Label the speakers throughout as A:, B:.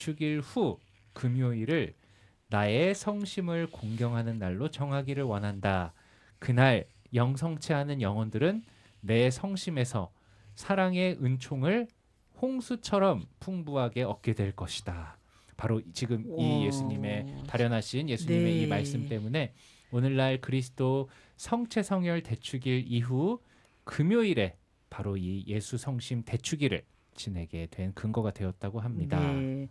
A: 주길 후 금요일을 나의 성심을 공경하는 날로 정하기를 원한다. 그날 영성체하는 영혼들은 내 성심에서 사랑의 은총을 홍수처럼 풍부하게 얻게 될 것이다. 바로 지금 이 예수님의
B: 와,
A: 발현하신 예수님의 이 말씀
B: 네.
A: 때문에 오늘날 그리스도 성체 성혈 대축일 이후 금요일에 바로 이 예수 성심 대축일을 지내게 된 근거가 되었다고 합니다.
B: 네.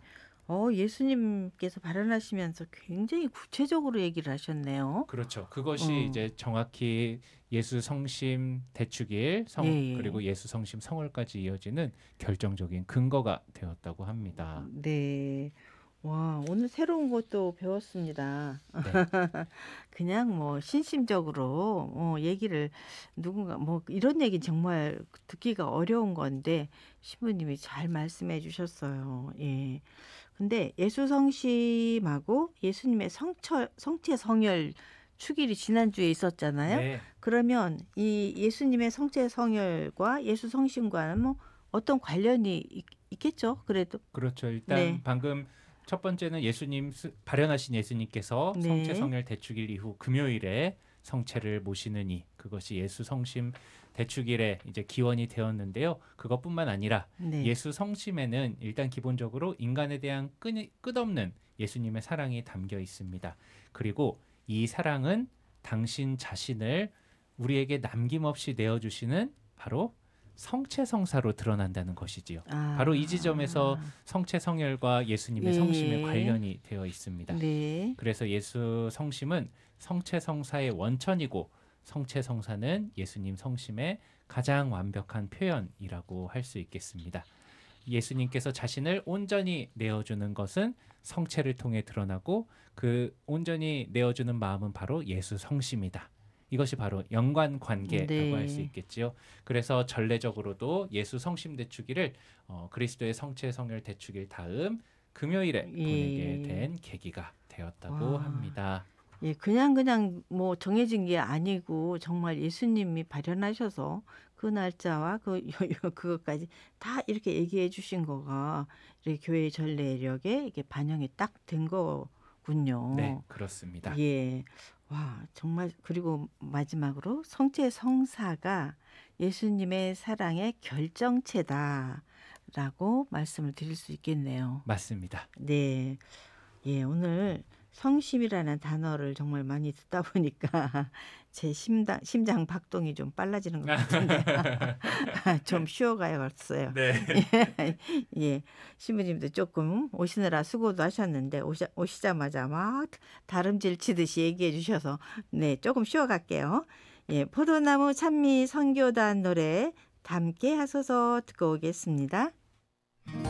B: 예수님께서 발언하시면서 굉장히 구체적으로 얘기를 하셨네요.
A: 그렇죠. 그것이
B: 어,
A: 이제 정확히 예수 성심 대축일
B: 예,
A: 그리고
B: 예.
A: 예수 성심 성월까지 이어지는 결정적인 근거가 되었다고 합니다.
B: 네. 와, 오늘 새로운 것도 배웠습니다.
A: 네.
B: 그냥 뭐 신심적으로 얘기를 누군가 뭐 이런 얘기 정말 듣기가 어려운 건데 신부님이 잘 말씀해 주셨어요. 예. 근데 예수 성심하고 예수님의 성체 성혈 축일이 지난주에 있었잖아요.
A: 네.
B: 그러면 이 예수님의 성체 성혈과 예수 성심과는 뭐 어떤 관련이 있겠죠? 그래도.
A: 그렇죠. 일단
B: 네.
A: 방금 첫 번째는 예수님 발현하신 예수님께서 성체
B: 네.
A: 성혈 대축일 이후 금요일에 성체를 모시느니 그것이 예수 성심 대축일에 이제 기원이 되었는데요. 그것뿐만 아니라
B: 네.
A: 예수 성심에는 일단 기본적으로 인간에 대한 끝없는 예수님의 사랑이 담겨 있습니다. 그리고 이 사랑은 당신 자신을 우리에게 남김없이 내어주시는 바로 성체성사로 드러난다는 것이지요. 바로 이 지점에서
B: 아.
A: 성체성혈과 예수님의 성심의
B: 예.
A: 관련이 되어 있습니다.
B: 네.
A: 그래서 예수 성심은 성체성사의 원천이고 성체성사는 예수님 성심의 가장 완벽한 표현이라고 할 수 있겠습니다. 예수님께서 자신을 온전히 내어주는 것은 성체를 통해 드러나고 그 온전히 내어주는 마음은 바로 예수 성심이다. 이것이 바로 연관 관계라고 할 수
B: 네.
A: 있겠지요. 그래서 전례적으로도 예수 성심 대축일을 그리스도의 성체 성혈 대축일 다음 금요일에 보내게
B: 예.
A: 된 계기가 되었다고
B: 와.
A: 합니다.
B: 예, 그냥 뭐 정해진 게 아니고 정말 예수님이 발현하셔서 그 날짜와 그것까지 다 이렇게 얘기해 주신 거가 이렇게 교회 전례력에 이게 반영이 딱 된
A: 네,
B: 거군요.
A: 그렇습니다.
B: 예. 와, 정말 그리고 마지막으로 성체 성사가 예수님의 사랑의 결정체다라고 말씀을 드릴 수 있겠네요.
A: 맞습니다.
B: 네. 예, 오늘 성심이라는 단어를 정말 많이 듣다 보니까 제 심장 박동이 좀 빨라지는 것 같은데 좀 쉬어가야겠어요.
A: 네.
B: 예, 신부님도 조금 오시느라 수고도 하셨는데 오시자마자 막 다름질 치듯이 얘기해 주셔서 네, 조금 쉬어갈게요. 예, 포도나무 찬미 선교단 노래 담게 하소서 듣고 오겠습니다.